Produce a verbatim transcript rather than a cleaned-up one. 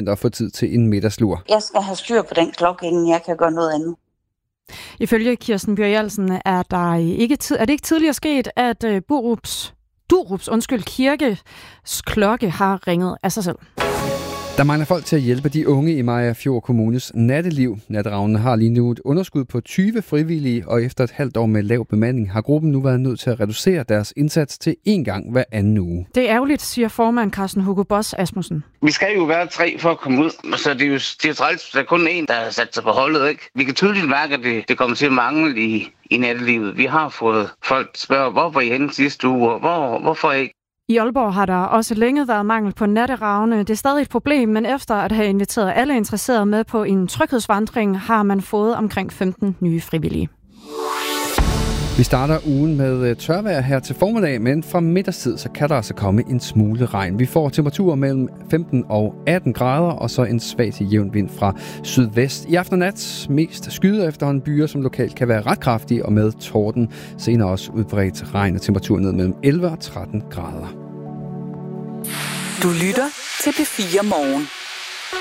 weekend og få tid til en middagslur. Jeg skal have styr på den klokke, inden jeg kan gøre noget andet. Ifølge Kirsten Bjørn-Hjalsen er, der ikke tid, er det ikke tidligere sket, at uh, Borups, Durups undskyld, kirkes klokke har ringet af sig selv. Der mangler folk til at hjælpe de unge i Mariagerfjord Kommunes natteliv. Natteravnene har lige nu et underskud på tyve frivillige, og efter et halvt år med lav bemanding har gruppen nu været nødt til at reducere deres indsats til én gang hver anden uge. Det er ærgerligt, siger formand Carsten Hugo Boss Asmussen. Vi skal jo være tre for at komme ud, så det er jo det er træls, der er kun én, der har sat sig på holdet, ikke? Vi kan tydeligt mærke, at det, det kommer til at mangle i, i nattelivet. Vi har fået folk spørge, hvorfor I henne sidste uge, og hvor, hvorfor ikke? I Aalborg har der også længe været mangel på natteravne. Det er stadig et problem, men efter at have inviteret alle interesserede med på en tryghedsvandring, har man fået omkring femten nye frivillige. Vi starter ugen med tørvejr her til formiddag, men fra middagstid så kan der altså komme en smule regn. Vi får temperaturer mellem femten og atten grader, og så en svag til jævn vind fra sydvest. I aften og nat mest skyder efterhånden byer, som lokalt kan være ret kraftige, og med torden. Senere også udbredt regn og temperatur ned mellem elleve og tretten grader. Du lytter til P fire Morgen.